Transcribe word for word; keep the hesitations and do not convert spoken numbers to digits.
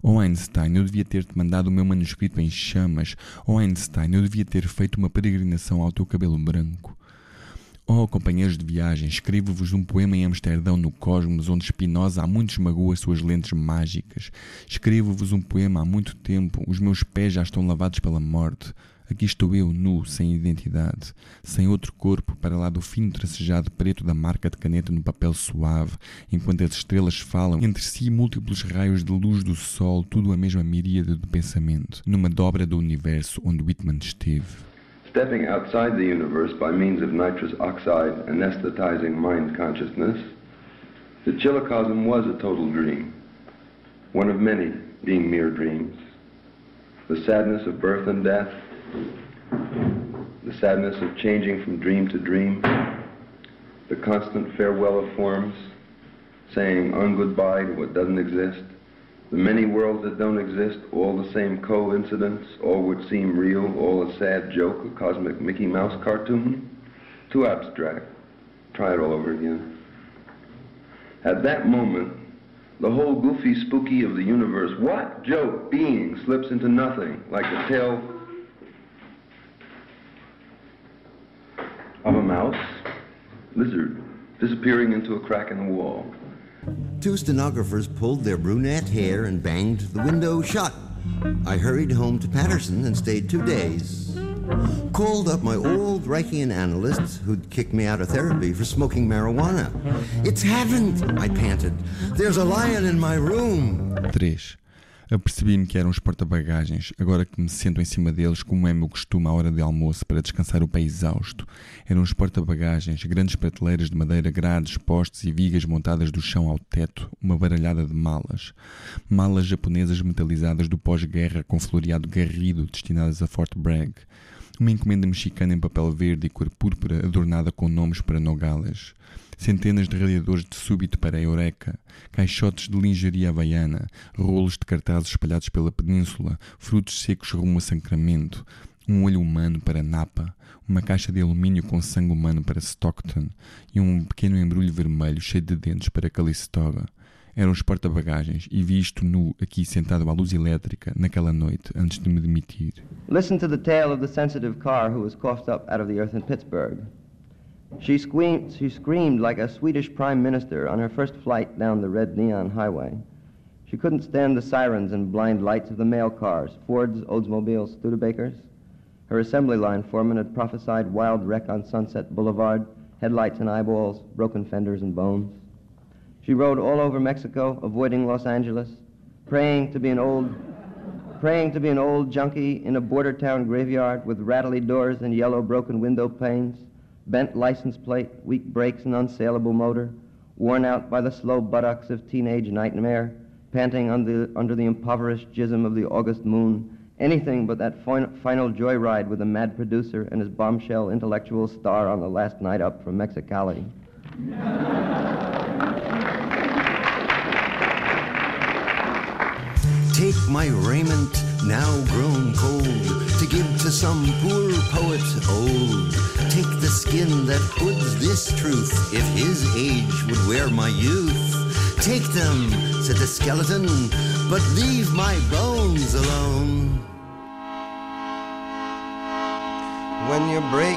Oh Einstein, eu devia ter-te mandado o meu manuscrito em chamas. Oh Einstein, eu devia ter feito uma peregrinação ao teu cabelo branco. Oh, companheiros de viagem, escrevo-vos um poema em Amsterdão, no Cosmos, onde Spinoza há muito esmagou as suas lentes mágicas. Escrevo-vos um poema há muito tempo, os meus pés já estão lavados pela morte. Aqui estou eu, nu, sem identidade, sem outro corpo, para lá do fino tracejado preto da marca de caneta no papel suave, enquanto as estrelas falam, entre si múltiplos raios de luz do sol, tudo a mesma miríade de pensamento, numa dobra do universo onde Whitman esteve. Stepping outside the universe by means of nitrous oxide anesthetizing mind consciousness, the chilocosm was a total dream, one of many being mere dreams. The sadness of birth and death, the sadness of changing from dream to dream, the constant farewell of forms, saying un-goodbye to what doesn't exist, the many worlds that don't exist, all the same coincidence, all would seem real, all a sad joke, a cosmic Mickey Mouse cartoon. Too abstract. Try it all over again. At that moment, the whole goofy spooky of the universe, what joke being slips into nothing, like the tail of a mouse, lizard, disappearing into a crack in the wall. Two stenographers pulled their brunette hair and banged the window shut. I hurried home to Patterson and stayed two days. Called up my old Reichian analyst who'd kicked me out of therapy for smoking marijuana. It's happened, I panted. There's a lion in my room. três. Apercebi-me que eram os porta-bagagens, agora que me sento em cima deles, como é meu costume à hora de almoço, para descansar o pé exausto. Eram os porta-bagagens, grandes prateleiras de madeira, grades, postes e vigas montadas do chão ao teto, uma baralhada de malas. Malas japonesas metalizadas do pós-guerra com floreado garrido, destinadas a Fort Bragg. Uma encomenda mexicana em papel verde e cor púrpura adornada com nomes para Nogales. Centenas de radiadores de súbito para a Eureka, caixotes de lingerie havaiana, rolos de cartazes espalhados pela península, frutos secos rumo a Sacramento, um olho humano para Napa, uma caixa de alumínio com sangue humano para Stockton e um pequeno embrulho vermelho cheio de dentes para Calistoga. Eram os porta-bagagens e vi isto nu aqui sentado à luz elétrica naquela noite antes de me demitir. Listen to the tale of the sensitive car who was coughed up out of the earth in Pittsburgh. She screamed, she screamed like a Swedish prime minister on her first flight down the red neon highway. She couldn't stand the sirens and blind lights of the mail cars, Fords, Oldsmobiles, Studebakers. Her assembly line foreman had prophesied wild wreck on Sunset Boulevard, headlights and eyeballs, broken fenders and bones. She rode all over Mexico, avoiding Los Angeles, praying to be an old, praying to be an old junkie in a border town graveyard with rattly doors and yellow broken window panes, bent license plate, weak brakes and unsaleable motor, worn out by the slow buttocks of teenage nightmare, panting under, under the impoverished jism of the August moon, anything but that fin- final joyride with the mad producer and his bombshell intellectual star on the last night up from Mexicali. Take my raiment, now grown cold, to give to some poor poet old. Take the skin that hoods this truth, if his age would wear my youth. Take them, said the skeleton, but leave my bones alone. When you break